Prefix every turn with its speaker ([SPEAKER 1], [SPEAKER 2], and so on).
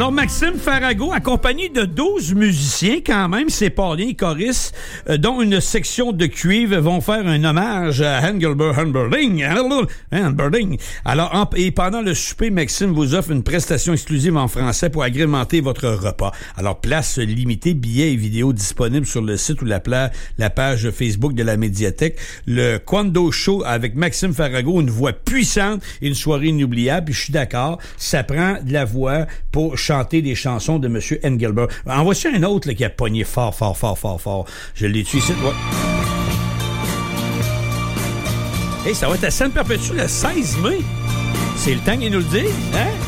[SPEAKER 1] Alors, Maxime Farago, accompagné de 12 musiciens, quand même, c'est pas rien, choristes, dont une section de cuivre, vont faire un hommage à Engelbert Humperdinck. Alors, et pendant le souper, Maxime vous offre une prestation exclusive en français pour agrémenter votre repas. Alors, place limitée, billets et vidéos disponibles sur le site ou la page Facebook de la médiathèque. Le Quando Show avec Maxime Farago, une voix puissante et une soirée inoubliable. Puis je suis d'accord, ça prend de la voix pour chanter des chansons de M. Engelbert. En voici un autre là, qui a pogné fort. Je l'ai tué ici. Ouais. Hey, ça va être à Sainte-Perpétue le 16 mai. C'est le temps qu'ils nous le disent, hein?